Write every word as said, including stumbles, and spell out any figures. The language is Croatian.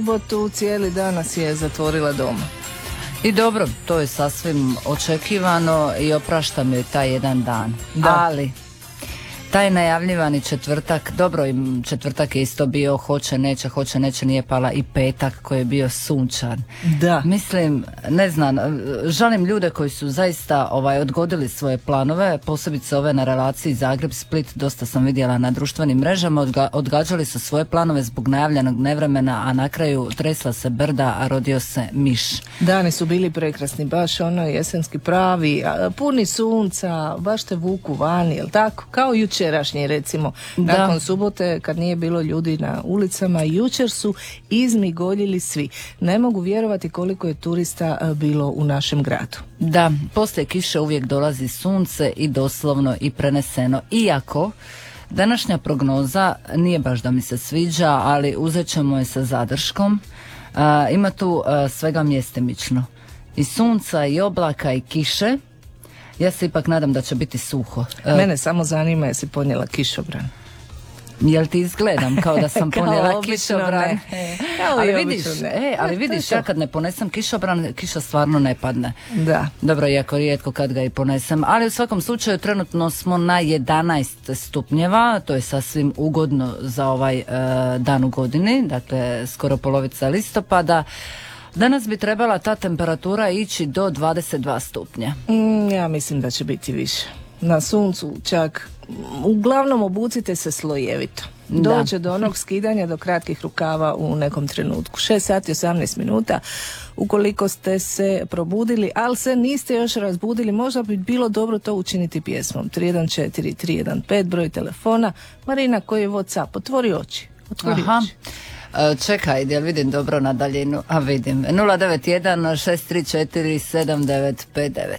subotu cijeli dan nas je zatvorila doma. I dobro, to je sasvim očekivano i oprašta mi taj jedan dan. Da. Ali taj najavljivani četvrtak, dobro, četvrtak je isto bio hoće, neće, hoće, neće, nije pala i petak koji je bio sunčan. Da. Mislim, ne znam, žalim ljude koji su zaista ovaj, odgodili svoje planove, posebice ove na relaciji Zagreb-Split, dosta sam vidjela na društvenim mrežama, odga, odgađali su svoje planove zbog najavljenog nevremena, a na kraju tresla se brda, a rodio se miš. Dani su bili prekrasni, baš ono jesenski pravi, puni sunca, baš te vuku vani, jel tako? Kao jučer. Jučerašnji recimo, da. Nakon subote kad nije bilo ljudi na ulicama, jučer su izmigoljili svi. Ne mogu vjerovati koliko je turista bilo u našem gradu. Da, poslije kiše uvijek dolazi sunce i doslovno i preneseno. Iako današnja prognoza nije baš da mi se sviđa, ali uzet ćemo je sa zadrškom. A, ima tu a, svega mjestimično. I sunca, i oblaka, i kiše. Ja se ipak nadam da će biti suho. Mene samo zanima jesi ponijela kišobran. Jel ti izgledam kao da sam ponijela obično, kišobran? Ne. ali vidiš, e, ali vidiš ja kad ne ponesem kišobran, kiša stvarno ne padne. Da. Dobro, iako rijetko kad ga i ponesem. Ali u svakom slučaju trenutno smo na jedanaest stupnjeva, to je sasvim ugodno za ovaj uh, dan u godini, dakle skoro polovica listopada. Danas bi trebala ta temperatura ići do dvadeset dva stupnja. Mm, ja mislim da će biti više. Na suncu čak, uglavnom obucite se slojevito. Dođe do onog skidanja do kratkih rukava u nekom trenutku. šest sati osamnaest minuta. Ukoliko ste se probudili, ali se niste još razbudili, možda bi bilo dobro to učiniti pjesmom. tri jedan četiri tri jedan pet broj telefona. Marina, koji je WhatsApp? Otvori oči. Otvori Aha. oči. Čekaj, jel vidim dobro na daljinu? A vidim. nula devet jedan šest tri četiri sedam devet pet devet.